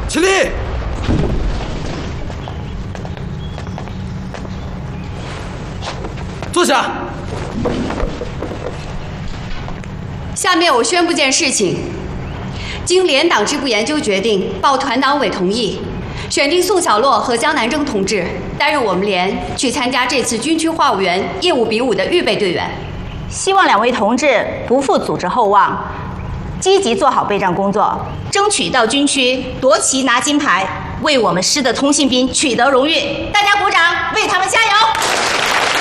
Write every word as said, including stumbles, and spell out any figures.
起立。坐下。 下面我宣布件事情：经联党支部研究决定，报团党委同意，选定宋小洛和江南征同志担任我们连去参加这次军区话务员业务比武的预备队员。 希望两位同志不负组织厚望，积极做好备战工作，争取到军区夺旗拿金牌，为我们师的通信兵取得荣誉。大家鼓掌，为他们加油！